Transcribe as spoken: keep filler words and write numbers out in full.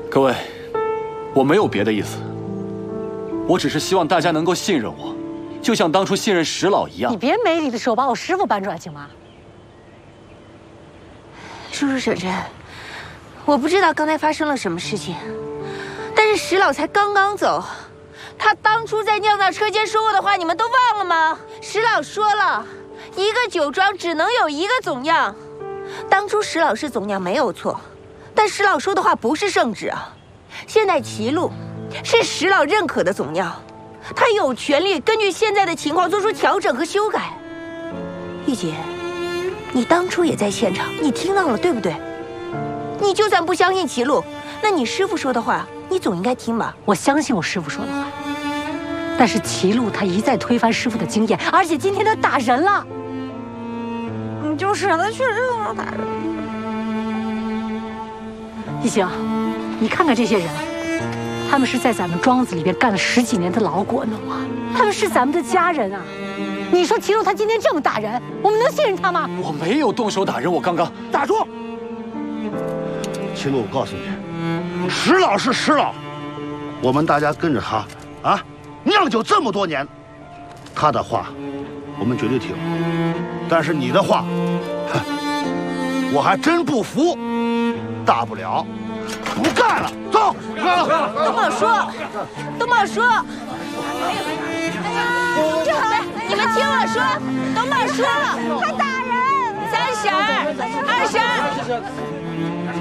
各位，我没有别的意思，我只是希望大家能够信任我，就像当初信任石老一样。 你别没理的时候把我师傅搬出来行吗？ 叔叔婶婶，我不知道刚才发生了什么事情，但是石老才刚刚走，他当初在酿造车间说过的话，你们都忘了吗？石老说了，一个酒庄只能有一个总酿。当初石老是总酿没有错，但石老说的话不是圣旨啊。现在齐路是石老认可的总酿，他有权利根据现在的情况做出调整和修改。玉姐，你当初也在现场，你听到了对不对？你就算不相信齐路，那你师傅说的话，你总应该听吧？ 我相信我师傅说的话，但是齐路他一再推翻师傅的经验，而且今天他打人了。 你就是他确实能打人。 一行，你看看这些人，他们是在咱们庄子里边干了十几年的老果农啊，他们是咱们的家人啊。你说齐路他今天这么打人，我们能信任他吗？ 我没有动手打人，我刚刚打住！齐路，我告诉你，石老是石老，我们大家跟着他啊，酿酒这么多年，他的话我们绝对听。但是你的话，哼，我还真不服。大不了不干了，走，不干了。 都莫说，都莫说。你们听我说，都莫说了。他打人。三婶儿，二婶儿。